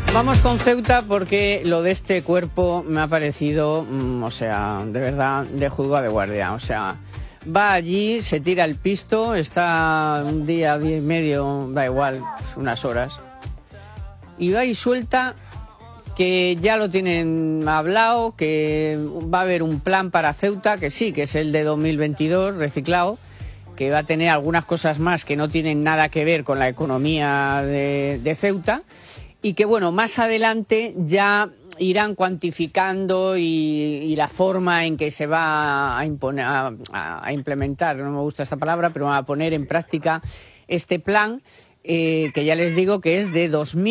Vamos con Ceuta porque lo de este cuerpo me ha parecido, o sea, de verdad, de juzgado de guardia. O sea, va allí, se tira el pisto, está un día, 10 y medio, da igual, unas horas, y va y suelta que ya lo tienen hablado, que va a haber un plan para Ceuta, que sí, que es el de 2022, reciclado, que va a tener algunas cosas más que no tienen nada que ver con la economía de Ceuta, y que, bueno, más adelante ya irán cuantificando y la forma en que se va a imponer, a implementar, no me gusta esta palabra, pero a poner en práctica este plan, que ya les digo que es de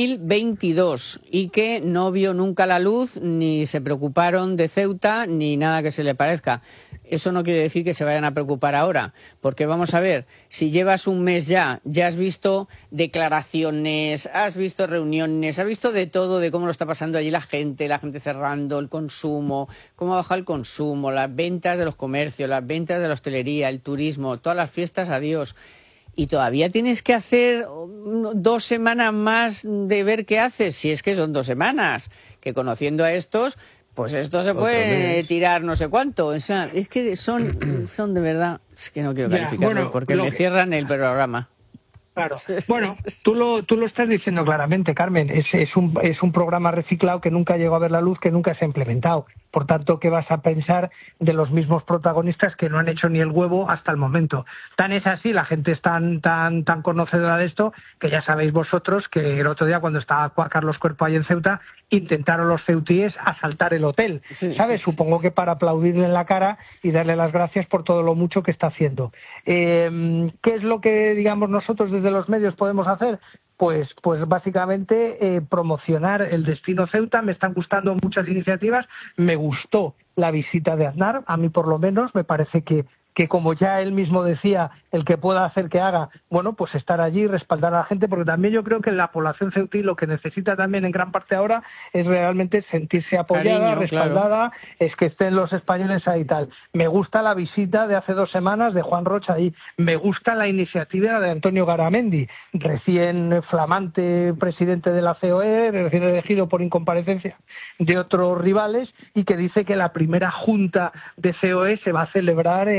2022 y que no vio nunca la luz, ni se preocuparon de Ceuta, ni nada que se le parezca. Eso no quiere decir que se vayan a preocupar ahora, porque vamos a ver, si llevas un mes ya has visto declaraciones, has visto reuniones, has visto de todo, de cómo lo está pasando allí la gente cerrando, el consumo, cómo ha bajado el consumo, las ventas de los comercios, las ventas de la hostelería, el turismo, todas las fiestas, adiós. Y todavía tienes que hacer 2 semanas más de ver qué haces, si es que son 2 semanas, que conociendo a estos, pues esto se puede tirar no sé cuánto. O sea, es que son de verdad, es que no quiero calificarlo, porque me cierran el programa. Claro. Bueno, tú lo estás diciendo claramente, Carmen. Es un programa reciclado que nunca llegó a ver la luz, que nunca se ha implementado. Por tanto, ¿qué vas a pensar de los mismos protagonistas que no han hecho ni el huevo hasta el momento? Tan es así, la gente es tan conocedora de esto, que ya sabéis vosotros que el otro día, cuando estaba Carlos Cuerpo ahí en Ceuta, intentaron los ceutíes asaltar el hotel, ¿sabes? Sí. Supongo que para aplaudirle en la cara y darle las gracias por todo lo mucho que está haciendo. ¿Qué es lo que, digamos, nosotros desde los medios podemos hacer? Pues básicamente promocionar el destino Ceuta. Me están gustando muchas iniciativas. Me gustó la visita de Aznar, a mí por lo menos. Me parece que como ya él mismo decía, el que pueda hacer que haga, bueno, pues estar allí y respaldar a la gente, porque también yo creo que la población ceutí lo que necesita también en gran parte ahora es realmente sentirse apoyada, cariño, respaldada, claro. Es que estén los españoles ahí y tal. Me gusta la visita de hace 2 semanas de Juan Rocha ahí. Me gusta la iniciativa de Antonio Garamendi, recién flamante presidente de la COE, recién elegido por incomparecencia de otros rivales, y que dice que la primera junta de COE se va a celebrar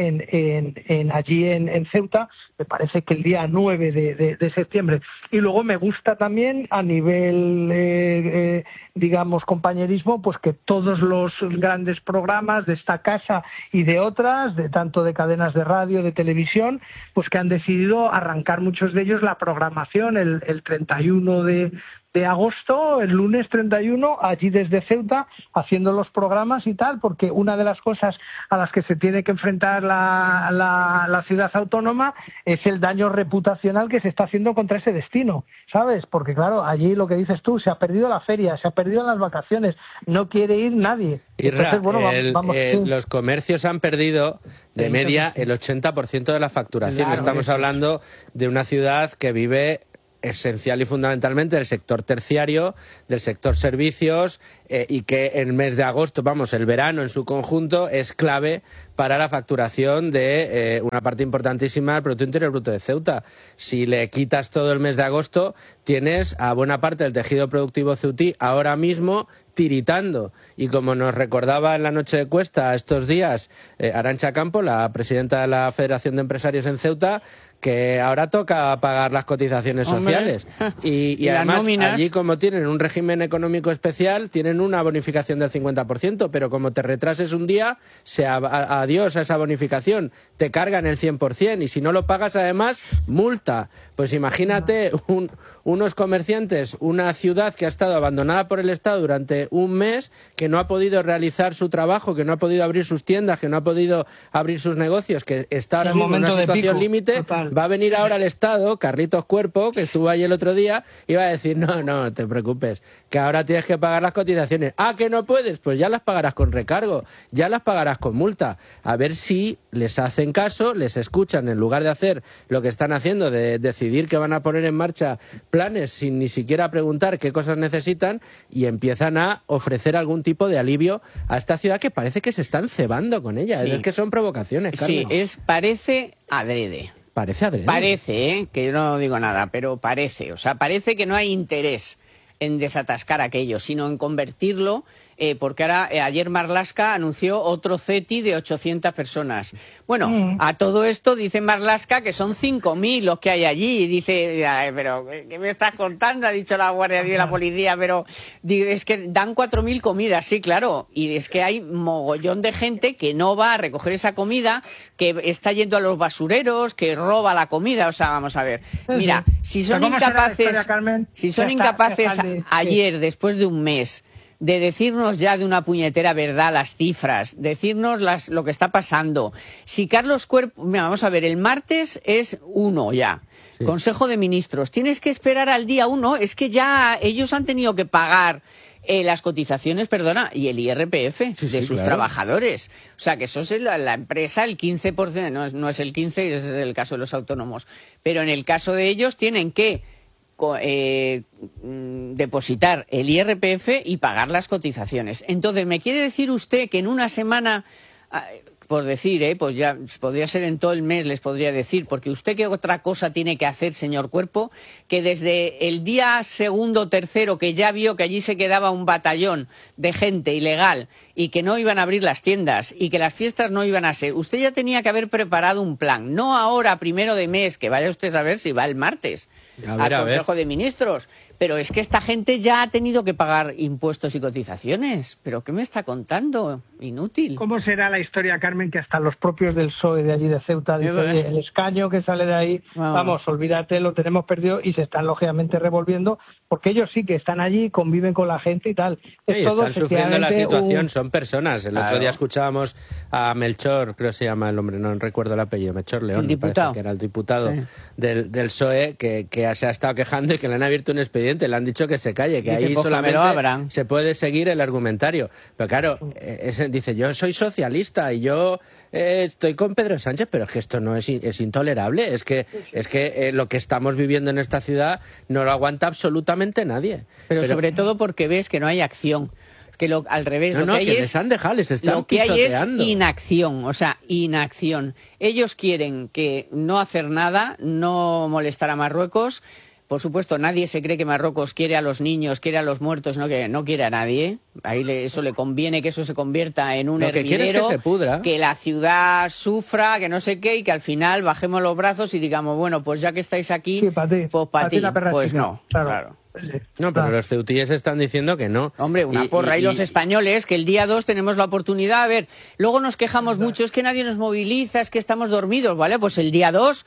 allí en Ceuta, me parece que el día 9 de septiembre. Y luego me gusta también a nivel, digamos, compañerismo, pues que todos los grandes programas de esta casa y de otras, de tanto de cadenas de radio, de televisión, pues que han decidido arrancar muchos de ellos la programación el 31 de agosto, el lunes 31, allí desde Ceuta, haciendo los programas y tal, porque una de las cosas a las que se tiene que enfrentar la ciudad autónoma es el daño reputacional que se está haciendo contra ese destino, ¿sabes? Porque claro, allí lo que dices tú, se ha perdido la feria, se ha perdido las vacaciones, no quiere ir nadie. Entonces, bueno, vamos, los comercios han perdido de media el 80% de la facturación. Claro, estamos hablando de una ciudad que vive esencial y fundamentalmente del sector terciario, del sector servicios, y que el mes de agosto, vamos, el verano en su conjunto, es clave para la facturación de una parte importantísima del Producto Interior Bruto de Ceuta. Si le quitas todo el mes de agosto, tienes a buena parte del tejido productivo ceutí ahora mismo tiritando. Y como nos recordaba en la noche de Cuesta estos días Arantxa Campo, la presidenta de la Federación de Empresarios en Ceuta, que ahora toca pagar las cotizaciones sociales. Y además, allí, como tienen un régimen económico especial, tienen una bonificación del 50%, pero como te retrases un día, adiós a esa bonificación, te cargan el 100%, y si no lo pagas, además, multa. Pues imagínate unos comerciantes, una ciudad que ha estado abandonada por el Estado durante un mes, que no ha podido realizar su trabajo, que no ha podido abrir sus tiendas, que no ha podido abrir sus negocios, que está ahora mismo en una situación límite. Va a venir ahora el Estado, Carlitos Cuerpo, que estuvo ahí el otro día, y va a decir, no te preocupes, que ahora tienes que pagar las cotizaciones. Ah, ¿que no puedes? Pues ya las pagarás con recargo, ya las pagarás con multa. A ver si les hacen caso, les escuchan, en lugar de hacer lo que están haciendo, de decidir que van a poner en marcha planes sin ni siquiera preguntar qué cosas necesitan, y empiezan a ofrecer algún tipo de alivio a esta ciudad, que parece que se están cebando con ella. Sí. Es que son provocaciones, Carmen. Sí, parece adrede. Parece adrede. Parece, que yo no digo nada, pero parece. O sea, parece que no hay interés en desatascar aquello, sino en convertirlo, porque ahora ayer Marlaska anunció otro CETI de 800 personas. Bueno, a todo esto dice Marlaska que son 5.000 los que hay allí, y dice, pero ¿qué me estás contando? Ha dicho la Guardia Civil y la policía, pero es que dan 4.000 comidas, sí, claro, y es que hay mogollón de gente que no va a recoger esa comida, que está yendo a los basureros, que roba la comida, o sea, vamos a ver. Mira, si son incapaces, ayer, después de un mes, de decirnos ya de una puñetera verdad las cifras, decirnos lo que está pasando. Si Carlos Cuerpo, mira, vamos a ver, el martes es 1 ya. Sí. Consejo de Ministros. Tienes que esperar al día 1, es que ya ellos han tenido que pagar las cotizaciones, perdona, y el IRPF de sus trabajadores. O sea, que eso es la empresa, el 15%, no es el 15%, ese es el caso de los autónomos. Pero en el caso de ellos tienen que depositar el IRPF y pagar las cotizaciones. Entonces, ¿me quiere decir usted que en una semana, por decir, pues ya podría ser en todo el mes, les podría decir, porque usted qué otra cosa tiene que hacer, señor Cuerpo, que desde el día 2º, 3º, que ya vio que allí se quedaba un batallón de gente ilegal y que no iban a abrir las tiendas y que las fiestas no iban a ser, usted ya tenía que haber preparado un plan, no ahora, 1 de mes, que vaya usted a ver si va el martes al Consejo de Ministros. Pero es que esta gente ya ha tenido que pagar impuestos y cotizaciones. ¿Pero qué me está contando? Inútil. ¿Cómo será la historia, Carmen, que hasta los propios del PSOE de allí de Ceuta dicen, el escaño que sale de ahí, vamos, olvídate, lo tenemos perdido, y se están lógicamente revolviendo, porque ellos sí que están allí, conviven con la gente y tal. Están sufriendo la situación, son personas. El otro día escuchábamos a Melchor, creo que se llama el hombre, no recuerdo el apellido, Melchor León, me parece que era el diputado del PSOE, que se ha estado quejando y que le han abierto un expediente. Le han dicho que se calle, que ahí solamente se puede seguir el argumentario. Pero claro, dice, yo soy socialista y yo estoy con Pedro Sánchez, pero es que esto no es intolerable. Es que lo que estamos viviendo en esta ciudad no lo aguanta absolutamente nadie. Pero sobre todo porque ves que no hay acción. Que al revés, lo que les han dejado, les están pisoteando. Lo que hay es inacción, o sea, inacción. Ellos quieren que no hacer nada, no molestar a Marruecos. Por supuesto, nadie se cree que Marruecos quiere a los niños, quiere a los muertos, no quiere a nadie. Ahí eso le conviene que eso se convierta en un hervidero, que quiere es que se pudra, que la ciudad sufra, que no sé qué, y que al final bajemos los brazos y digamos, bueno, pues ya que estáis aquí, sí, pues para ti. Pues no, claro. No, pero los ceutíes están diciendo que no. Hombre, una porra. Y los españoles, que el día 2 tenemos la oportunidad. A ver, luego nos quejamos mucho, es que nadie nos moviliza, es que estamos dormidos, ¿vale? Pues el día 2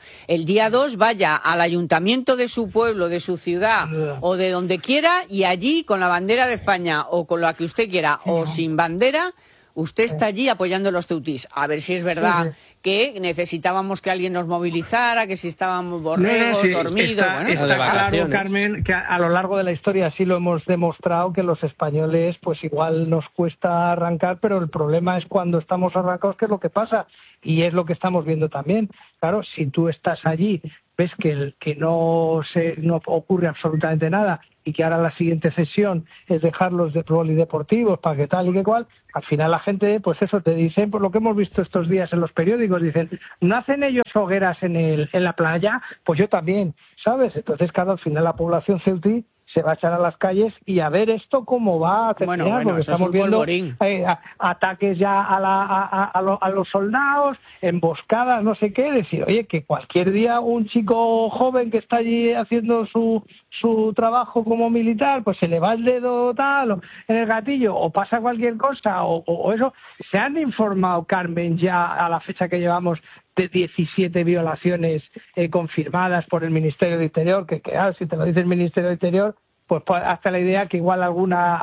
vaya al ayuntamiento de su pueblo, de su ciudad o de donde quiera, y allí con la bandera de España o con la que usted quiera o sin bandera, usted está allí apoyando a los ceutís. A ver si es verdad que necesitábamos que alguien nos movilizara, que si estábamos borregos, dormidos... Está claro, Carmen, que a lo largo de la historia sí lo hemos demostrado, que los españoles pues igual nos cuesta arrancar, pero el problema es cuando estamos arrancados, ¿qué es lo que pasa? Y es lo que estamos viendo también. Claro, si tú estás allí, ves que no ocurre absolutamente nada, y que ahora la siguiente sesión es dejarlos de polideportivos para que tal y que cual, al final la gente, pues eso te dicen, por lo que hemos visto estos días en los periódicos, dicen, ¿no hacen ellos hogueras en la playa? Pues yo también, ¿sabes? Entonces, claro, al final la población ceutí se va a echar a las calles y a ver esto cómo va a terminar, porque estamos viendo ataques ya a los soldados, emboscadas, no sé qué, decir, oye, que cualquier día un chico joven que está allí haciendo su trabajo como militar, pues se le va el dedo tal, en el gatillo, o pasa cualquier cosa, o eso. Se han informado, Carmen, ya a la fecha que llevamos, de 17 violaciones confirmadas por el Ministerio de Interior, que claro, si te lo dice el Ministerio de Interior, pues hasta la idea que igual alguna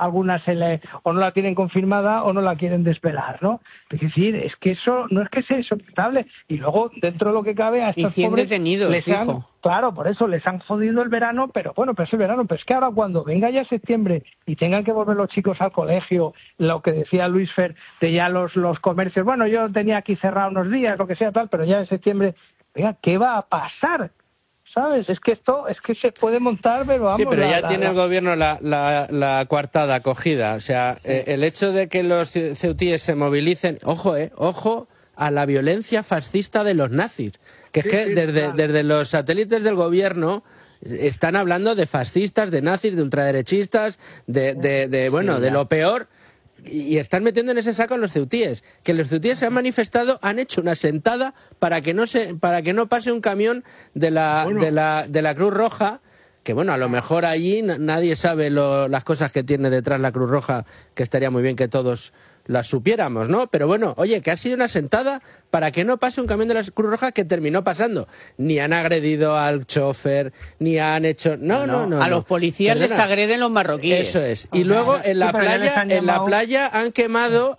o no la tienen confirmada o no la quieren desvelar, ¿no? Es decir, es que eso no es que sea insoportable. Y luego, dentro de lo que cabe, a estos pobres detenidos, claro, por eso les han jodido el verano, pero bueno, pero es el verano. Pero es que ahora cuando venga ya septiembre y tengan que volver los chicos al colegio, lo que decía Luis Fer, de ya los comercios, bueno, yo tenía aquí cerrado unos días, lo que sea tal, pero ya en septiembre, venga, ¿qué va a pasar? ¿Sabes? Es que se puede montar, pero vamos... Sí, pero ya tiene el gobierno la coartada cogida. O sea, el hecho de que los ceutíes se movilicen... Ojo a la violencia fascista de los nazis. Que es que desde los satélites del gobierno están hablando de fascistas, de nazis, de ultraderechistas, de lo peor. Y están metiendo en ese saco a los ceutíes, que los ceutíes se han manifestado, han hecho una sentada para que no pase un camión de la Cruz Roja, que bueno, a lo mejor allí nadie sabe las cosas que tiene detrás la Cruz Roja, que estaría muy bien que todos las supiéramos, ¿no? Pero bueno, oye, que ha sido una sentada para que no pase un camión de la Cruz Roja, que terminó pasando. Ni han agredido al chofer, ni han hecho... No. A los policías les agreden los marroquíes. Eso es. Y luego en la playa han quemado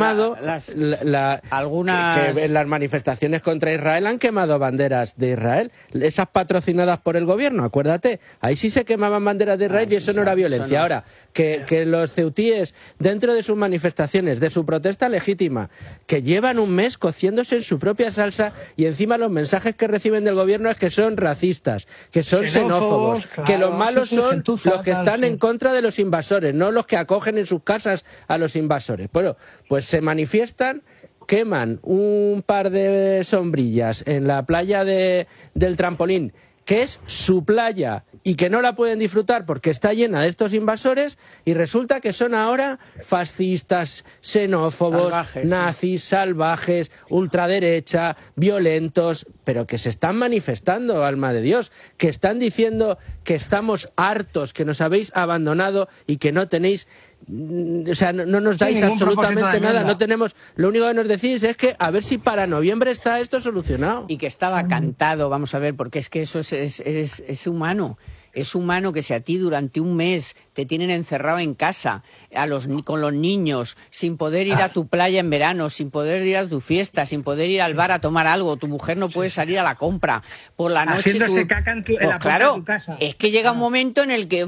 algunas... Que en las manifestaciones contra Israel han quemado banderas de Israel, esas patrocinadas por el gobierno, acuérdate. Ahí sí se quemaban banderas de Israel y eso no era violencia. Ahora, que los ceutíes, dentro de sus manifestaciones, de su protesta legítima, que llevan un mes cociéndose en su propia salsa, y encima los mensajes que reciben del gobierno es que son racistas, que son xenófobos, claro, que los malos son los que están en contra de los invasores, no los que acogen en sus casas a los invasores. Bueno, pues se manifiestan, queman un par de sombrillas en la playa del Trampolín, que es su playa y que no la pueden disfrutar porque está llena de estos invasores, y resulta que son ahora fascistas, xenófobos, salvajes, nazis, salvajes, ultraderecha, violentos, pero que se están manifestando, alma de Dios, que están diciendo que estamos hartos, que nos habéis abandonado y que no tenéis... O sea, no nos dais absolutamente nada, no tenemos, lo único que nos decís es que a ver si para noviembre está esto solucionado. Y que estaba cantado, vamos a ver, porque es que eso es humano. Es humano que si a ti durante un mes te tienen encerrado en casa, con los niños, sin poder ir a tu playa en verano, sin poder ir a tu fiesta, sin poder ir al bar a tomar algo, tu mujer no puede salir a la compra, por la noche caca en la puerta de tu casa. Es que llega un momento en el que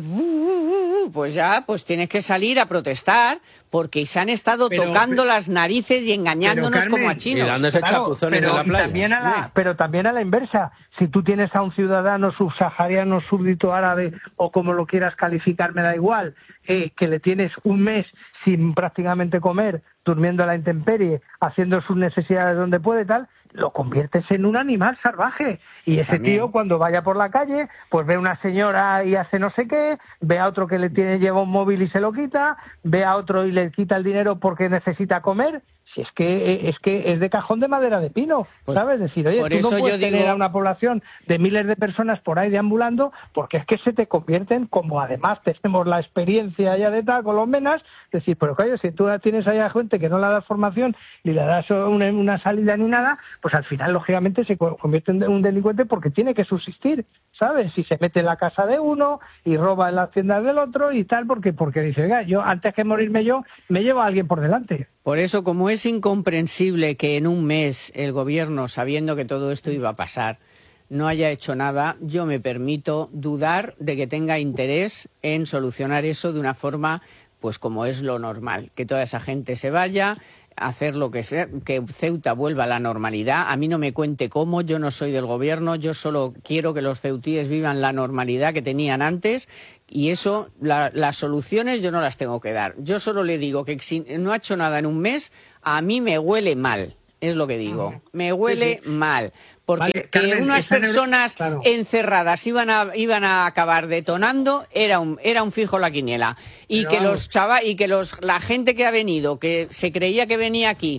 pues tienes que salir a protestar, porque se han estado tocando las narices y engañándonos, Carmen, como a chinos. Y dándose chapuzones en la playa. Pero también a la inversa. Si tú tienes a un ciudadano subsahariano, súbdito árabe, o como lo quieras calificar, me da igual, que le tienes un mes sin prácticamente comer, durmiendo a la intemperie, haciendo sus necesidades donde puede, tal, lo conviertes en un animal salvaje. Y ese tío, cuando vaya por la calle, pues ve a una señora y hace no sé qué, ve a otro que lleva un móvil y se lo quita, ve a otro y le quita el dinero porque necesita comer. Si es que es de cajón de madera de pino, ¿sabes? Decir, oye, tú no puedes tener a una población de miles de personas por ahí deambulando, porque es que se te convierten, como además tenemos la experiencia ya de tal con los menas, decir, pero coño, si tú tienes allá gente que no le das formación ni le das una salida ni nada, pues al final, lógicamente, se convierte en un delincuente porque tiene que subsistir, ¿sabes? Si se mete en la casa de uno y roba en las tiendas del otro y tal, porque dice, oiga, yo antes que morirme yo, me llevo a alguien por delante. Por eso, como es incomprensible que en un mes el gobierno, sabiendo que todo esto iba a pasar, no haya hecho nada, yo me permito dudar de que tenga interés en solucionar eso de una forma, pues como es lo normal, que toda esa gente se vaya, hacer lo que sea, que Ceuta vuelva a la normalidad. A mí no me cuente cómo, yo no soy del gobierno, yo solo quiero que los ceutíes vivan la normalidad que tenían antes, y eso, las soluciones yo no las tengo que dar. Yo solo le digo que si no ha hecho nada en un mes, a mí me huele mal, es lo que digo, me huele mal. Porque Carmen, unas personas encerradas iban a acabar detonando era un fijo la quiniela. Y pero que la gente que ha venido, que se creía que venía aquí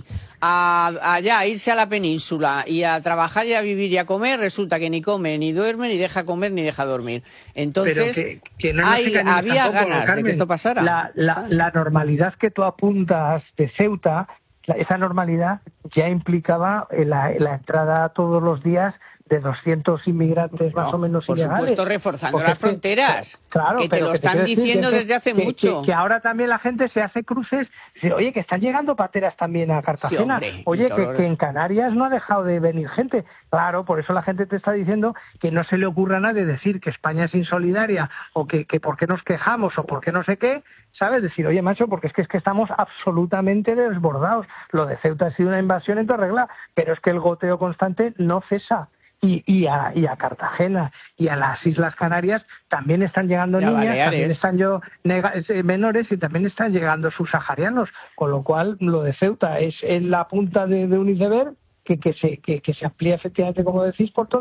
allá a irse a la península y a trabajar y a vivir y a comer, resulta que ni come, ni duerme, ni deja comer, ni deja dormir. Entonces, había ganas, Carmen, de que esto pasara. La normalidad que tú apuntas de Ceuta, esa normalidad ya implicaba la entrada todos los días de 200 inmigrantes más o menos ilegales. Por supuesto, reforzando las fronteras. Claro, que te lo están diciendo desde hace mucho. Que ahora también la gente se hace cruces. Oye, que están llegando pateras también a Cartagena. Sí, hombre, oye, que en Canarias no ha dejado de venir gente. Claro, por eso la gente te está diciendo que no se le ocurra a nadie decir que España es insolidaria o que por qué nos quejamos o por qué no sé qué. ¿Sabes? Decir, oye, macho, porque es que estamos absolutamente desbordados. Lo de Ceuta ha sido una invasión en toda regla, pero es que el goteo constante no cesa. Y a Cartagena y a las Islas Canarias también están llegando niñas, Baleares. También están menores y también están llegando subsaharianos, con lo cual lo de Ceuta es en la punta de un iceberg que se amplía efectivamente, como decís, por toda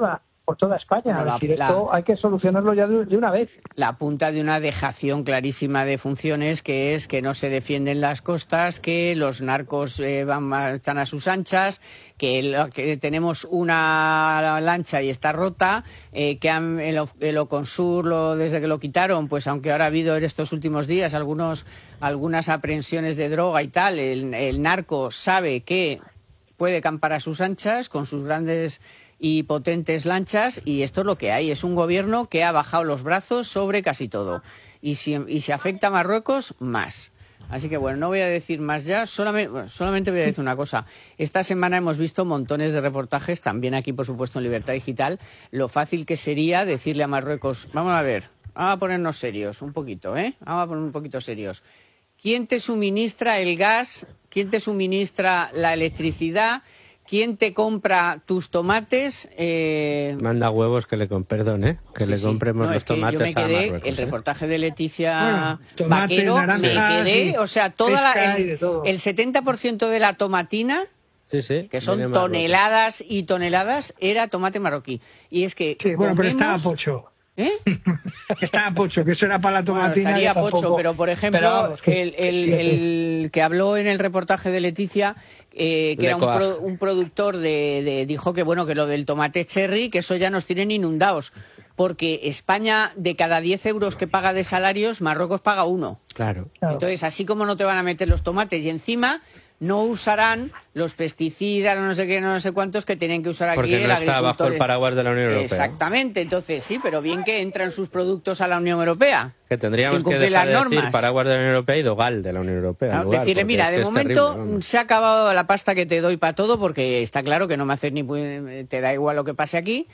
por toda España. Bueno, es decir, esto hay que solucionarlo ya de una vez. La punta de una dejación clarísima de funciones, que es que no se defienden las costas, que los narcos están a sus anchas, que tenemos una lancha y está rota, que el Oconsur, desde que lo quitaron, pues aunque ahora ha habido en estos últimos días algunas aprehensiones de droga y tal, el narco sabe que puede campar a sus anchas con sus grandes y potentes lanchas, y esto es lo que hay. Es un gobierno que ha bajado los brazos sobre casi todo. Y si afecta a Marruecos, más. Así que bueno, no voy a decir más ya, solamente voy a decir una cosa. Esta semana hemos visto montones de reportajes, también aquí por supuesto en Libertad Digital, lo fácil que sería decirle a Marruecos, vamos a ver, vamos a ponernos serios un poquito, vamos a poner un poquito serios. ¿Quién te suministra el gas? ¿Quién te suministra la electricidad? ¿Quién te compra tus tomates? Manda huevos que le compremos los tomates a Marruecos. El reportaje de Leticia Vaquero, me quedé, o sea, el 70% de la tomatina, que son toneladas y toneladas, era tomate marroquí. Y es que pero estaba pocho. Estaba pocho, que eso era para la tomatina. Bueno, estaría pocho, pero por ejemplo, el que habló en el reportaje de Leticia, que era un productor dijo que bueno, que lo del tomate cherry, que eso ya nos tienen inundados, porque España, de cada 10 euros que paga de salarios, Marruecos paga 1. Claro. Entonces, así como no te van a meter los tomates, y encima no usarán los pesticidas, no sé qué, no sé cuántos que tienen que usar aquí. Porque no está bajo el paraguas de la Unión Europea. Exactamente, entonces sí, pero bien que entran sus productos a la Unión Europea. Que tendríamos que dejar de decir paraguas de la Unión Europea y dogal de la Unión Europea. Decirle, mira, de momento se ha acabado la pasta que te doy para todo, porque está claro que no me haces te da igual lo que pase aquí.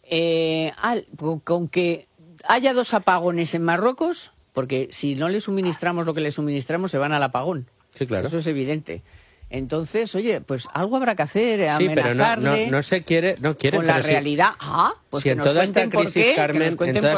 Con que haya 2 apagones en Marruecos, porque si no le suministramos lo que le suministramos, se van al apagón. Sí, claro. Eso es evidente. Entonces, oye, pues algo habrá que hacer, sí, amenazarle. Pero no se quiere, con la realidad. Pues si que en nos toda esta cuenten crisis, Carmen,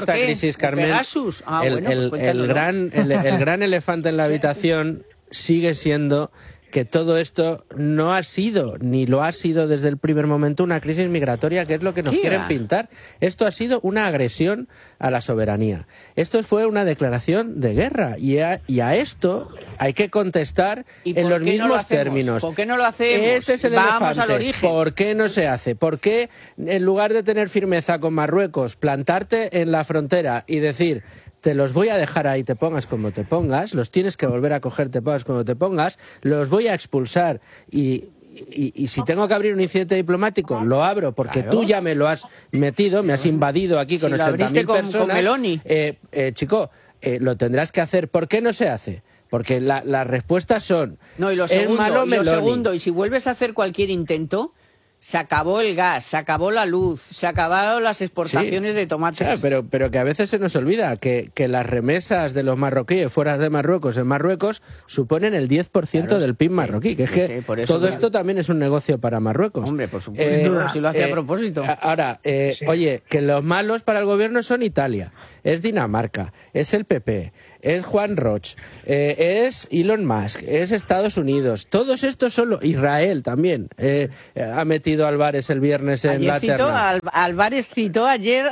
el gran elefante en la habitación sigue siendo que todo esto no ha sido, ni lo ha sido desde el primer momento, una crisis migratoria, que es lo que nos quieren pintar. Esto ha sido una agresión a la soberanía. Esto fue una declaración de guerra, y a esto hay que contestar en los mismos términos. ¿Por qué no lo hacemos? Ese es el elefante. Al origen. ¿Por qué no se hace? ¿Por qué, en lugar de tener firmeza con Marruecos, plantarte en la frontera y decir: te los voy a dejar ahí, te pongas como te pongas, los tienes que volver a coger, te pongas como te pongas, los voy a expulsar y si tengo que abrir un incidente diplomático, lo abro, porque tú ya me lo has metido, me has invadido aquí con 80.000 personas. Con Meloni. Chico, lo tendrás que hacer. ¿Por qué no se hace? Porque las respuestas son... No, y lo segundo, y si vuelves a hacer cualquier intento... Se acabó el gas, se acabó la luz, se acabaron las exportaciones de tomates. O sea, pero que a veces se nos olvida que las remesas de los marroquíes fuera de Marruecos en Marruecos suponen el 10% del PIB marroquí, que es que todo esto también es un negocio para Marruecos. Hombre, por supuesto, si lo hace a propósito. Ahora, oye, que los malos para el gobierno son Italia, es Dinamarca, es el PP, es Juan Roch, es Elon Musk, es Estados Unidos. Todos estos son Israel también ha metido Álvarez el viernes en la terna. Álvarez citó ayer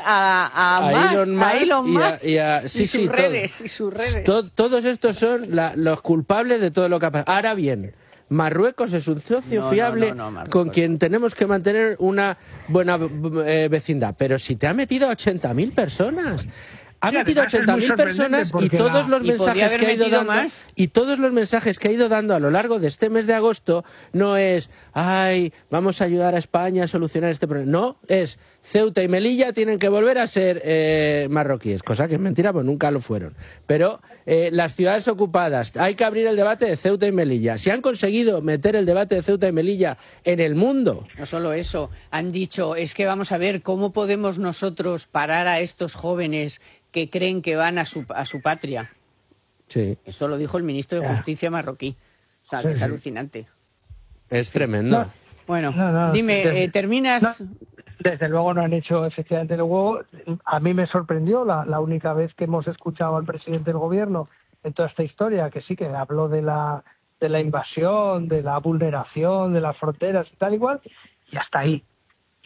a Elon Musk y sus redes. Todos estos son los culpables de todo lo que ha pasado. Ahora bien, Marruecos es un socio fiable con quien tenemos que mantener una buena vecindad. Pero si te ha metido a 80.000 personas... Ha metido 80.000 personas y todos los mensajes que ha ido dando todos los mensajes que ha ido dando a lo largo de este mes de agosto no es vamos a ayudar a España a solucionar este problema. No, es Ceuta y Melilla tienen que volver a ser marroquíes, cosa que es mentira, pues nunca lo fueron. Pero las ciudades ocupadas, hay que abrir el debate de Ceuta y Melilla. Si han conseguido meter el debate de Ceuta y Melilla en el mundo. No solo eso, han dicho, es que vamos a ver cómo podemos nosotros parar a estos jóvenes que creen que van a su patria. Sí. Esto lo dijo el ministro de Justicia marroquí. O sea, que es alucinante. Es tremendo. Bueno, dime, ¿terminas? Desde luego no han hecho, efectivamente, luego a mí me sorprendió la única vez que hemos escuchado al presidente del gobierno en toda esta historia, que sí que habló de la invasión, de la vulneración de las fronteras y tal igual, y hasta ahí.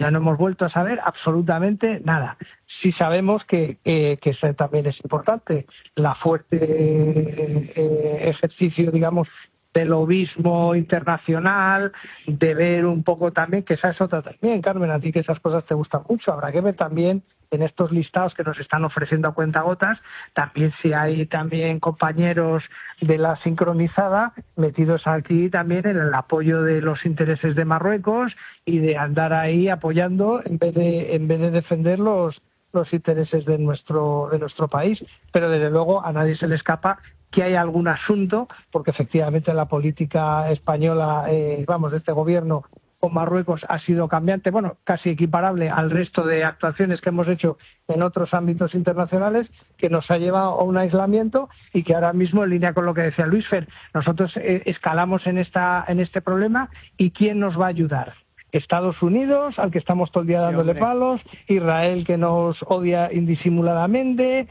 Ya no hemos vuelto a saber absolutamente nada. Sí sabemos que eso también es importante, la fuerte ejercicio, digamos, del lobismo internacional, de ver un poco también, que esa es otra también, Carmen, a ti que esas cosas te gustan mucho, habrá que ver también en estos listados que nos están ofreciendo a cuentagotas, también si hay también compañeros de la sincronizada metidos aquí también en el apoyo de los intereses de Marruecos y de andar ahí apoyando en vez de defender los intereses de nuestro país. Pero desde luego a nadie se le escapa que hay algún asunto, porque efectivamente la política española, de este gobierno con Marruecos ha sido cambiante, bueno, casi equiparable al resto de actuaciones que hemos hecho en otros ámbitos internacionales, que nos ha llevado a un aislamiento y que ahora mismo, en línea con lo que decía Luis Fer, nosotros escalamos en este problema, y ¿quién nos va a ayudar? Estados Unidos, al que estamos todo el día dándole palos, Israel, que nos odia indisimuladamente,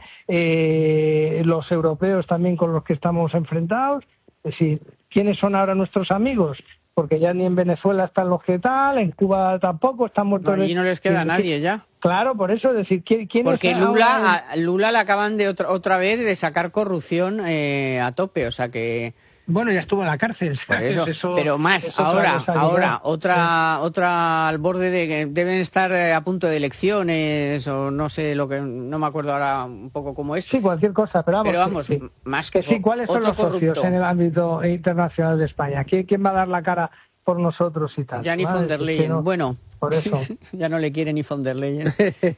los europeos también con los que estamos enfrentados. Es decir, ¿quiénes son ahora nuestros amigos? Porque ya ni en Venezuela están los que tal, en Cuba tampoco, están muertos. No, allí no les queda nadie ya. Claro, por eso, es decir, ¿quién porque es Lula le acaban de otra vez de sacar corrupción a tope, o sea que... Bueno, ya estuvo en la cárcel. Eso, pero más, ahora, otra al borde de que deben estar a punto de elecciones, o no sé, no me acuerdo ahora un poco cómo es. Sí, cualquier cosa, pero vamos, sí. Más que sí. ¿Cuáles son los socios en el ámbito internacional de España? ¿Quién va a dar la cara por nosotros y tal? Ya ni von der Leyen, bueno... Por eso. Ya no le quiere ni von der Leyen.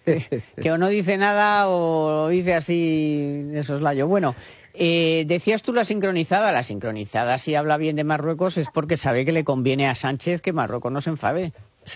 Que o no dice nada o dice así de soslayo. Bueno... decías tú la sincronizada si habla bien de Marruecos es porque sabe que le conviene a Sánchez que Marruecos no se enfade.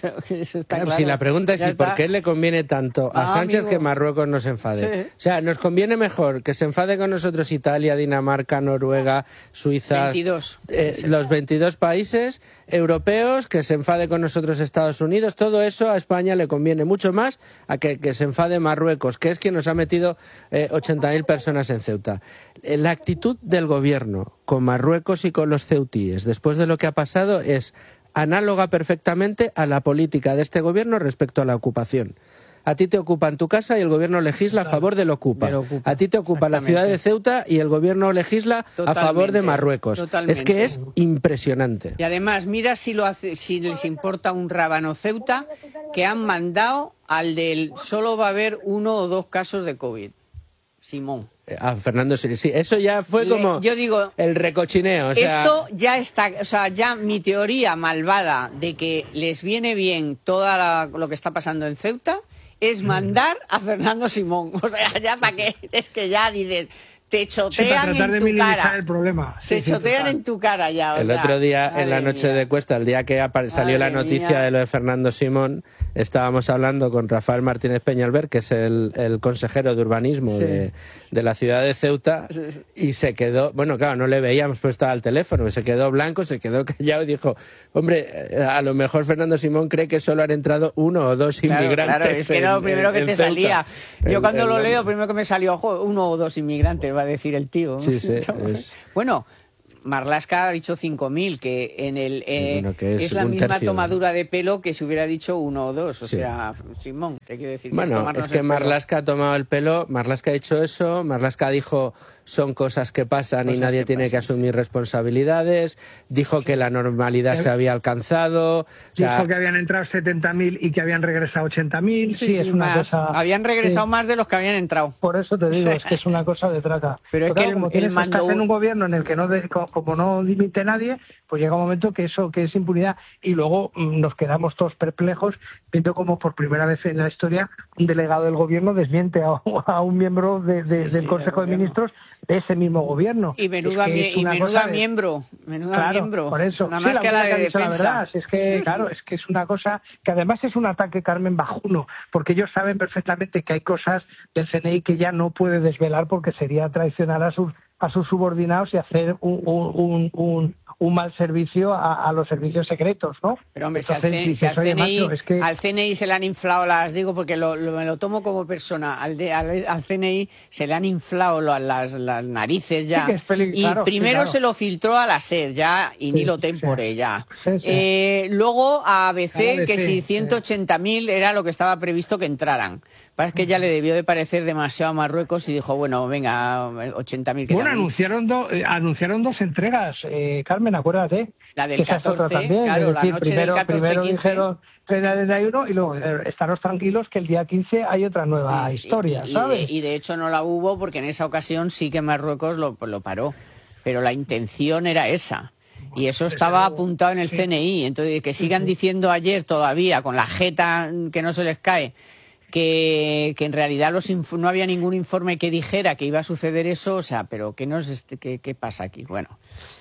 Eso está claro. Si la pregunta es por qué le conviene tanto a Sánchez que Marruecos no se enfade. Sí. O sea, nos conviene mejor que se enfade con nosotros Italia, Dinamarca, Noruega, Suiza, 22. Los 22 países europeos, que se enfade con nosotros Estados Unidos. Todo eso a España le conviene mucho más a que se enfade Marruecos, que es quien nos ha metido 80.000 personas en Ceuta. La actitud del gobierno con Marruecos y con los ceutíes después de lo que ha pasado es análoga perfectamente a la política de este gobierno respecto a la ocupación. A ti te ocupan tu casa y el gobierno legisla a favor del Ocupa. A ti te ocupa la ciudad de Ceuta y el gobierno legisla a favor de Marruecos. Es que es impresionante. Y además, mira si les importa un rábano Ceuta, que han mandado al del solo va a haber 1 o 2 casos de COVID. Simón. A Fernando sí, eso ya fue como yo digo, el recochineo. O sea... Esto ya está, o sea, ya mi teoría malvada de que les viene bien todo lo que está pasando en Ceuta es mandar a Fernando Simón. O sea, ya para qué, es que ya dices... Te chotean en tu cara. El problema. Te chotean en tu cara ya. El otro día, en la noche de Cuesta, el día que salió la noticia de lo de Fernando Simón, estábamos hablando con Rafael Martínez Peñalver, que es el consejero de urbanismo de la ciudad de Ceuta, y se quedó, bueno, claro, no le veíamos puesto al teléfono, se quedó blanco, se quedó callado y dijo, hombre, a lo mejor Fernando Simón cree que solo han entrado 1 o 2 inmigrantes. Claro, es que era lo primero que te salía. Yo cuando lo leo, primero que me salió, 1 o 2 inmigrantes, va a decir el tío. Sí, Bueno, Marlaska ha dicho 5.000, que en el que es la misma tomadura de pelo que si hubiera dicho 1 o 2. O sea, Simón, te quiero decir. Bueno, es que Marlaska ha tomado el pelo, Marlaska ha dicho eso, Marlaska dijo son cosas que pasan y nadie tiene que asumir responsabilidades, dijo que la normalidad se había alcanzado. Dijo que habían entrado 70.000 y que habían regresado 80.000. Sí, es una cosa... Habían regresado más de los que habían entrado. Por eso te digo, es que es una cosa de traca. Pero es que estás en un gobierno en el que como no dimite nadie, pues llega un momento que eso que es impunidad, y luego nos quedamos todos perplejos viendo como por primera vez en la historia un delegado del gobierno desmiente a un miembro del Consejo de Ministros de ese mismo gobierno. Y menuda miembro. Por eso. Nada más que la de defensa. La verdad, es que, claro, es que es una cosa que además es un ataque, Carmen, bajuno, porque ellos saben perfectamente que hay cosas del CNI que ya no puede desvelar porque sería traicionar a sus subordinados y hacer un un mal servicio a los servicios secretos, ¿no? Pero hombre, entonces, al CNI se le han inflado digo porque me lo tomo como persona, al CNI se le han inflado las narices ya, primero se lo filtró a la SER ya, y ni lo tempore ya. Luego a ABC, que si 180.000 era lo que estaba previsto que entraran. Parece que ya le debió de parecer demasiado a Marruecos y dijo, bueno, venga, 80.000. Bueno, anunciaron dos entregas, Carmen, acuérdate. La del 14, también, claro, la noche del 14-15. Primero dijeron 31 y luego estaros tranquilos que el día 15 hay otra nueva historia, ¿sabes? Y de hecho no la hubo porque en esa ocasión sí que Marruecos lo paró, pero la intención era esa. Y eso estaba apuntado en el CNI. Entonces, que sigan diciendo ayer todavía, con la jeta que no se les cae, que en realidad no había ningún informe que dijera que iba a suceder eso, o sea, pero ¿qué pasa aquí? Bueno,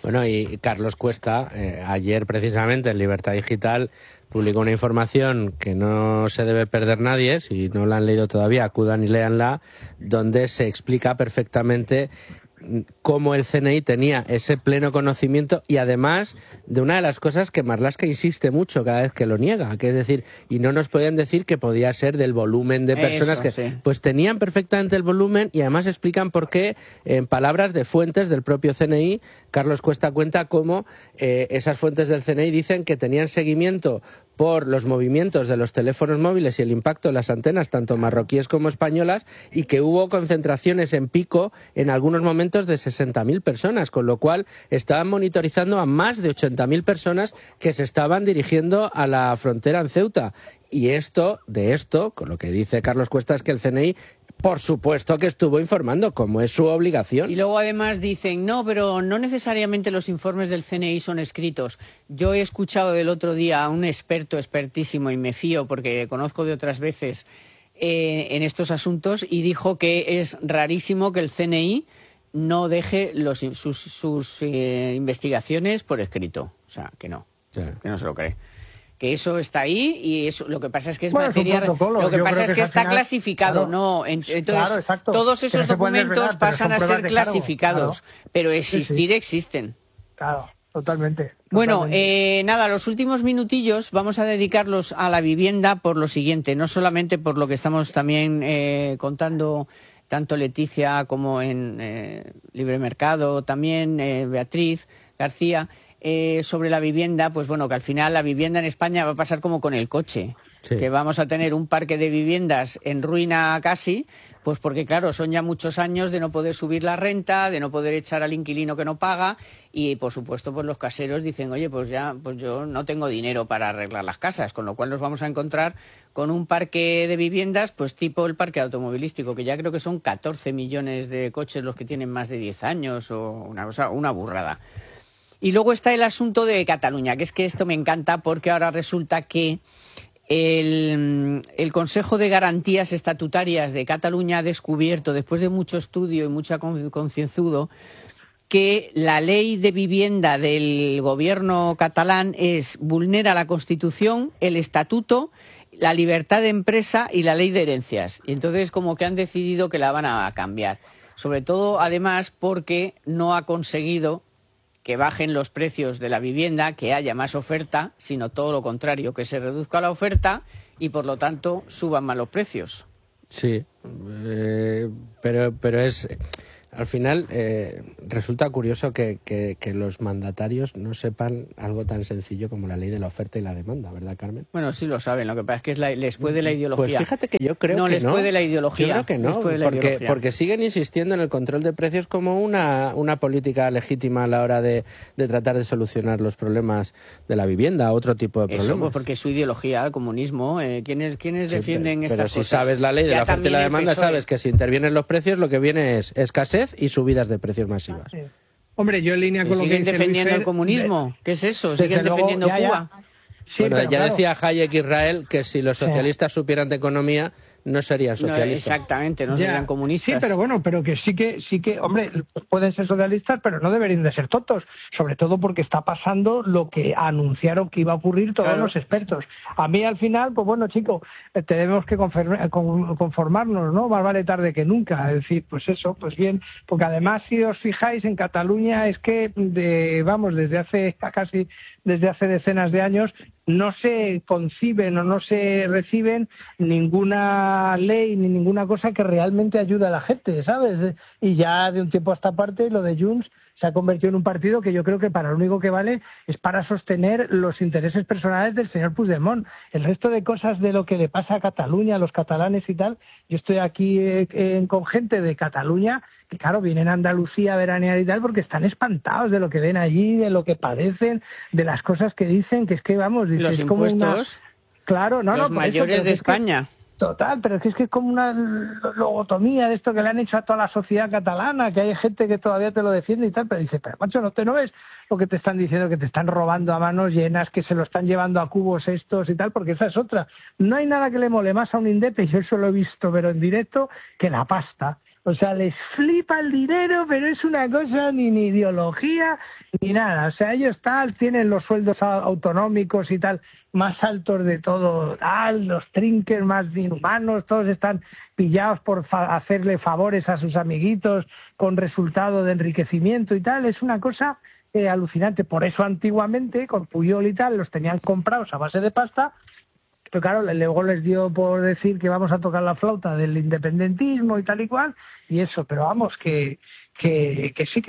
y Carlos Cuesta, ayer precisamente en Libertad Digital, publicó una información que no se debe perder nadie, si no la han leído todavía, acudan y léanla, donde se explica perfectamente cómo el CNI tenía ese pleno conocimiento y además de una de las cosas que Marlaska insiste mucho cada vez que lo niega, que es decir, y no nos podían decir que podía ser del volumen de personas pues tenían perfectamente el volumen y además explican por qué, en palabras de fuentes del propio CNI, Carlos Cuesta cuenta cómo esas fuentes del CNI dicen que tenían seguimiento por los movimientos de los teléfonos móviles y el impacto de las antenas, tanto marroquíes como españolas, y que hubo concentraciones en pico en algunos momentos de 60.000 personas, con lo cual estaban monitorizando a más de 80.000 personas que se estaban dirigiendo a la frontera en Ceuta. Y de esto, con lo que dice Carlos Cuesta, es que el CNI, por supuesto que estuvo informando, como es su obligación. Y luego además dicen, no, pero no necesariamente los informes del CNI son escritos. Yo he escuchado el otro día a un expertísimo, y me fío porque conozco de otras veces en estos asuntos, y dijo que es rarísimo que el CNI no deje sus investigaciones por escrito. O sea, que no se lo cree. Que eso está ahí y eso lo que pasa es que es materia, lo que pasa es que está clasificado, ¿no? Entonces todos esos documentos pasan a ser clasificados, pero existir existen. Claro, totalmente. Bueno, nada, los últimos minutillos vamos a dedicarlos a la vivienda por lo siguiente, no solamente por lo que estamos también contando tanto Leticia como en Libre Mercado, también Beatriz García, sobre la vivienda, pues bueno, que al final la vivienda en España va a pasar como con el coche, que vamos a tener un parque de viviendas en ruina casi, pues porque claro, son ya muchos años de no poder subir la renta, de no poder echar al inquilino que no paga, y por supuesto pues los caseros dicen, oye, pues yo no tengo dinero para arreglar las casas, con lo cual nos vamos a encontrar con un parque de viviendas, pues tipo el parque automovilístico, que ya creo que son 14 millones de coches los que tienen más de 10 años, o una burrada. Y luego está el asunto de Cataluña, que es que esto me encanta porque ahora resulta que el Consejo de Garantías Estatutarias de Cataluña ha descubierto, después de mucho estudio y mucha concienzudo, que la ley de vivienda del gobierno catalán vulnera la Constitución, el Estatuto, la libertad de empresa y la ley de herencias. Y entonces como que han decidido que la van a cambiar. Sobre todo, además, porque no ha conseguido que bajen los precios de la vivienda, que haya más oferta, sino todo lo contrario, que se reduzca la oferta y, por lo tanto, suban más los precios. Sí, pero es... Al final resulta curioso que los mandatarios no sepan algo tan sencillo como la ley de la oferta y la demanda, ¿verdad, Carmen? Bueno, sí lo saben, lo que pasa es que les puede la ideología. Pues fíjate que yo creo que no. Les puede la ideología. Yo creo que no, porque siguen insistiendo en el control de precios como una política legítima a la hora de tratar de solucionar los problemas de la vivienda, otro tipo de problemas. Eso, pues porque es su ideología, el comunismo. ¿Quiénes defienden estas cosas? Pero si sabes la ley de la oferta y la demanda, sabes que si intervienen los precios lo que viene es escasez y subidas de precios masivas. Sí. Hombre, yo en línea con lo que siguen defendiendo el comunismo. ¿Qué es eso? ¿Siguen defendiendo Cuba? Sí, bueno, ya decía Hayek Israel que si los socialistas supieran de economía no serían socialistas. No, exactamente, no serían comunistas. Sí, pero bueno, pero que sí que, hombre, pueden ser socialistas, pero no deberían de ser tontos, sobre todo porque está pasando lo que anunciaron que iba a ocurrir todos los expertos. A mí al final, pues bueno, chicos, tenemos que conformarnos, ¿no? Más vale tarde que nunca. Es decir, pues eso, pues bien, porque además si os fijáis en Cataluña es que desde hace decenas de años no se conciben o no se reciben ninguna ley ni ninguna cosa que realmente ayude a la gente, ¿sabes? Y ya de un tiempo a esta parte lo de Junts se ha convertido en un partido que yo creo que para lo único que vale es para sostener los intereses personales del señor Puigdemont. El resto de cosas de lo que le pasa a Cataluña, a los catalanes y tal, yo estoy aquí con gente de Cataluña que, claro, vienen a Andalucía a veranear y tal porque están espantados de lo que ven allí, de lo que padecen, de las cosas que dicen, que es que, vamos... Los impuestos, claro, los mayores de España. Total, pero es que es como una lobotomía de esto que le han hecho a toda la sociedad catalana, que hay gente que todavía te lo defiende y tal, pero dice, pero macho, ¿no ves lo que te están diciendo, que te están robando a manos llenas, que se lo están llevando a cubos estos y tal? Porque esa es otra. No hay nada que le mole más a un indepe, yo eso lo he visto, pero en directo, que la pasta. O sea, les flipa el dinero, pero es una cosa ni ideología ni nada. O sea, ellos tienen los sueldos autonómicos y tal más altos de todo, los trinques más inhumanos, todos están pillados por hacerle favores a sus amiguitos con resultado de enriquecimiento y tal. Es una cosa alucinante. Por eso antiguamente, con Puyol y tal, los tenían comprados a base de pasta. Pero claro, luego les dio por decir que vamos a tocar la flauta del independentismo y tal y cual, y eso, pero vamos, que sí,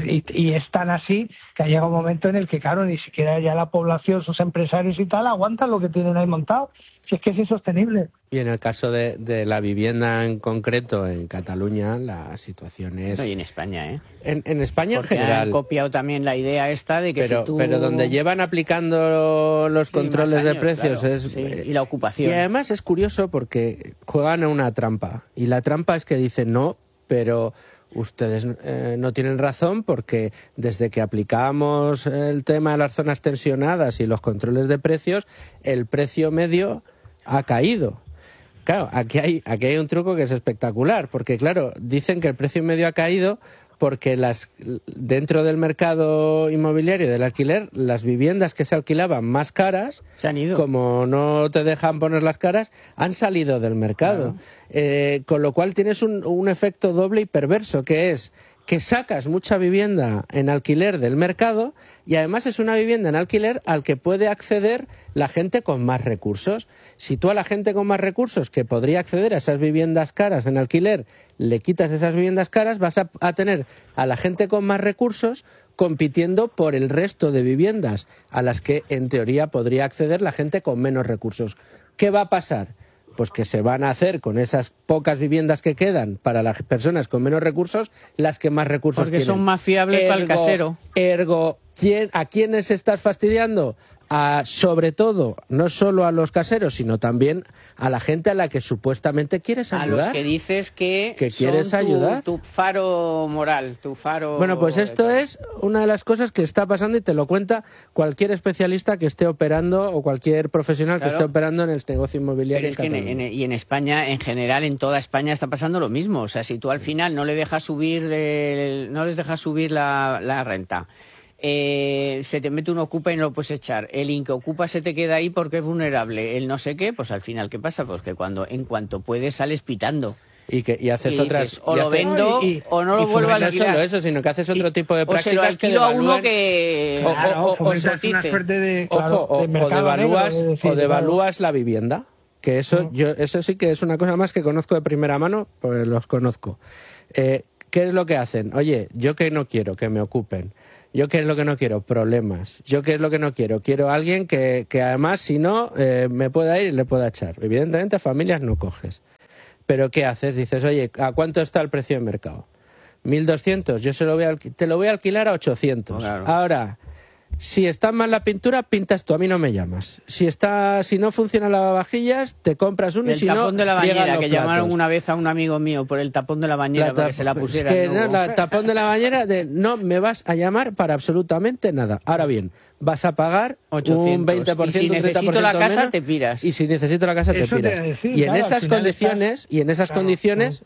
y es tan así que ha llegado un momento en el que, claro, ni siquiera ya la población, sus empresarios y tal, aguantan lo que tienen ahí montado, si es que es insostenible. Y en el caso de la vivienda en concreto, en Cataluña, la situación es... No, y en España, ¿eh? En España porque en general. Han copiado también la idea esta de que pero donde llevan aplicando los controles años, de precios claro, es... y la ocupación. Y además es curioso porque juegan a una trampa. Y la trampa es que dicen, no, pero... Ustedes no tienen razón porque desde que aplicamos el tema de las zonas tensionadas y los controles de precios, el precio medio ha caído. Claro, aquí hay un truco que es espectacular, porque claro, dicen que el precio medio ha caído porque dentro del mercado inmobiliario del alquiler, las viviendas que se alquilaban más caras, se han ido. Como no te dejan poner las caras, han salido del mercado. Claro. Con lo cual tienes un efecto doble y perverso, que es que sacas mucha vivienda en alquiler del mercado y además es una vivienda en alquiler al que puede acceder la gente con más recursos. Si tú a la gente con más recursos que podría acceder a esas viviendas caras en alquiler le quitas esas viviendas caras, vas a tener a la gente con más recursos compitiendo por el resto de viviendas a las que en teoría podría acceder la gente con menos recursos. ¿Qué va a pasar? Pues que se van a hacer con esas pocas viviendas que quedan para las personas con menos recursos, las que más recursos porque tienen. Son más fiables para el casero. ¿A quiénes estás fastidiando? Sobre todo, no solo a los caseros, sino también a la gente a la que supuestamente quieres ayudar. A los que dices que quieres ayudar. Tu faro moral, tu faro... Bueno, pues esto es una de las cosas que está pasando y te lo cuenta cualquier especialista que esté operando o cualquier profesional que esté operando en el negocio inmobiliario. Pero es que y en España, en general, en toda España está pasando lo mismo. O sea, si tú al final no les dejas subir la renta, se te mete un ocupa y no lo puedes echar, el inquiocupa se te queda ahí porque es vulnerable, el no sé qué, pues al final ¿qué pasa? Pues que en cuanto puedes sales pitando y haces y otras dices, o lo vendo o no lo vuelvo a alquilar. No solo eso, sino que haces otro tipo de prácticas, o se lo alquilo a uno que o devalúas la vivienda, que eso eso sí que es una cosa más que conozco de primera mano, pues los conozco. ¿Qué es lo que hacen? Oye, yo que no quiero que me ocupen. ¿Yo qué es lo que no quiero? Problemas. ¿Yo qué es lo que no quiero? Quiero a alguien que además, si no, me pueda ir y le pueda echar. Evidentemente, familias no coges. Pero ¿qué haces? Dices, oye, ¿a cuánto está el precio de mercado? 1.200. Yo te lo voy a alquilar a 800. Claro. Ahora, Si está mal la pintura, pintas tú, a mí no me llamas. Si no funciona la lavavajillas, te compras uno y si no, el tapón de la bañera, que platos. llamaron una vez a un amigo mío por el tapón de la bañera para que se la pusiera. El tapón de la bañera, no me vas a llamar para absolutamente nada. Ahora bien, vas a pagar 800. un 20%, y si necesito la casa, menos, te piras. Y si necesito la casa, te piras. Y en estas condiciones,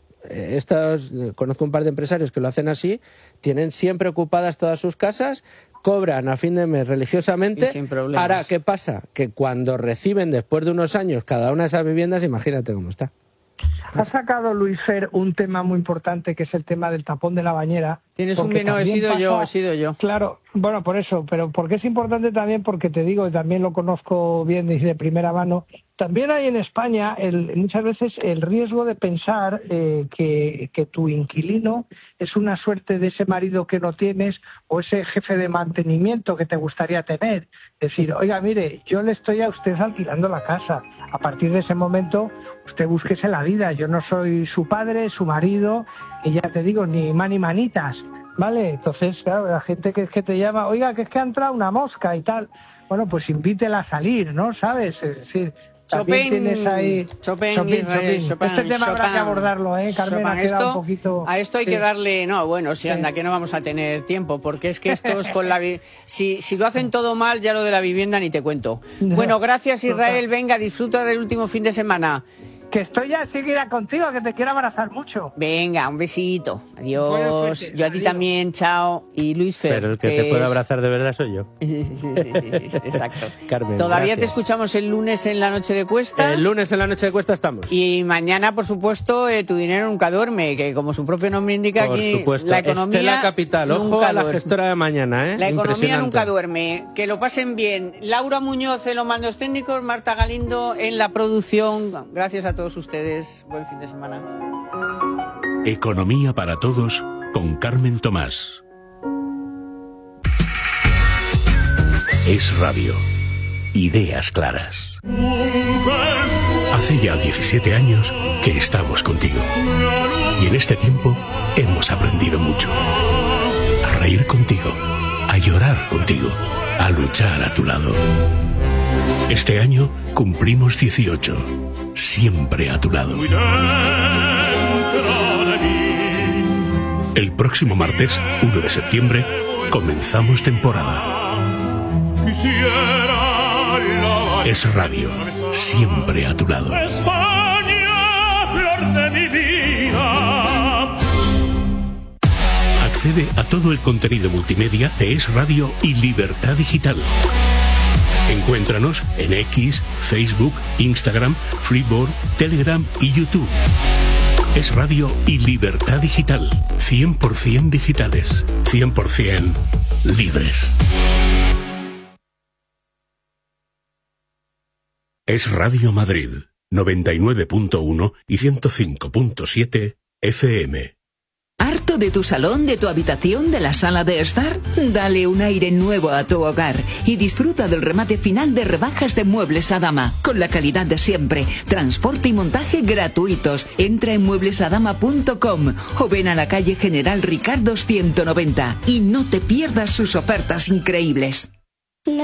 conozco un par de empresarios que lo hacen así, tienen siempre ocupadas todas sus casas, cobran a fin de mes religiosamente. Ahora, ¿qué pasa? Que cuando reciben después de unos años cada una de esas viviendas, imagínate cómo está. Ha sacado Luis Fer un tema muy importante, que es el tema del tapón de la bañera. Tienes un vino, he sido yo. Claro, bueno, por eso, pero porque es importante también, porque te digo, y también lo conozco bien de primera mano, también hay en España muchas veces el riesgo de pensar que tu inquilino es una suerte de ese marido que no tienes o ese jefe de mantenimiento que te gustaría tener. Es decir, oiga, mire, yo le estoy a usted alquilando la casa. A partir de ese momento, usted búsquese la vida. Yo no soy su padre, su marido, y ya te digo, ni manitas, ¿vale? Entonces, claro, la gente que te llama, oiga, que es que ha entrado una mosca y tal. Bueno, pues invítela a salir, ¿no? ¿Sabes? Es decir, también tienes ahí... Chopin. Este tema habrá que abordarlo, Carmen, ha quedado un poquito... A esto hay que darle... No, bueno, sí, anda, que no vamos a tener tiempo, porque es que esto es con la... Si lo hacen todo mal, ya lo de la vivienda ni te cuento. Bueno, gracias, Israel. Venga, disfruta del último fin de semana. Que estoy ya enseguida contigo, que te quiero abrazar mucho. Venga, un besito. Adiós. Yo a ti también, chao. Y Luis Fer. Pero el que te puede abrazar de verdad soy yo. Sí, exacto. Carmen, Todavía gracias. Te escuchamos el lunes en la Noche de Cuesta. El lunes en la Noche de Cuesta estamos. Y mañana, por supuesto, Tu dinero nunca duerme, que como su propio nombre indica, por aquí supuesto. La economía Estela Capital. Ojo a la gestora de mañana, La economía nunca duerme. Que lo pasen bien. Laura Muñoz en los mandos técnicos, Marta Galindo en la producción. Gracias a todos ustedes. Buen fin de semana. Economía para todos con Carmen Tomás. Es Radio. Ideas claras. Hace ya 17 años que estamos contigo. Y en este tiempo hemos aprendido mucho. A reír contigo, a llorar contigo, a luchar a tu lado. Este año cumplimos 18. Siempre a tu lado. El próximo martes, 1 de septiembre, comenzamos temporada. Es Radio, siempre a tu lado. Accede a todo el contenido multimedia de Es Radio y Libertad Digital. Encuéntranos en X, Facebook, Instagram, Freeboard, Telegram y YouTube. Es Radio y Libertad Digital. 100% digitales. 100% libres. Es Radio Madrid. 99.1 y 105.7 FM. ¿Harto de tu salón, de tu habitación, de la sala de estar? Dale un aire nuevo a tu hogar y disfruta del remate final de rebajas de Muebles Adama, con la calidad de siempre, transporte y montaje gratuitos. Entra en mueblesadama.com o ven a la calle General Ricardo 190 y no te pierdas sus ofertas increíbles.